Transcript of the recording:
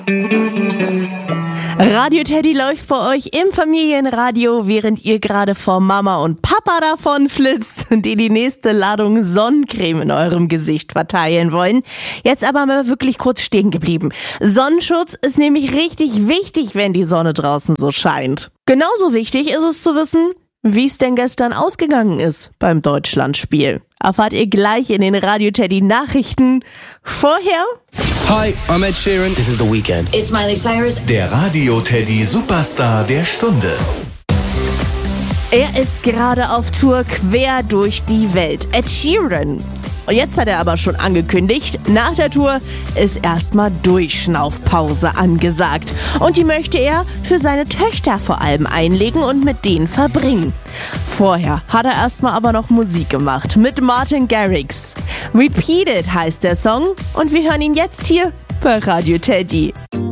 Radio Teddy läuft für euch im Familienradio, während ihr gerade vor Mama und Papa davon flitzt und die nächste Ladung Sonnencreme in eurem Gesicht verteilen wollen. Jetzt aber mal wirklich kurz stehen geblieben. Sonnenschutz ist nämlich richtig wichtig, wenn die Sonne draußen so scheint. Genauso wichtig ist es zu wissen, wie es denn gestern ausgegangen ist beim Deutschlandspiel. Erfahrt ihr gleich in den Radio Teddy Nachrichten. Vorher... Hi, I'm Ed Sheeran. This is The Weeknd. It's Miley Cyrus. Der Radio Teddy Superstar der Stunde. Er ist gerade auf Tour quer durch die Welt. Ed Sheeran. Und jetzt hat er aber schon angekündigt, nach der Tour ist erstmal Durchschnaufpause angesagt. Und die möchte er für seine Töchter vor allem einlegen und mit denen verbringen. Vorher hat er erstmal aber noch Musik gemacht mit Martin Garrix. Repeated heißt der Song und wir hören ihn jetzt hier bei Radio Teddy.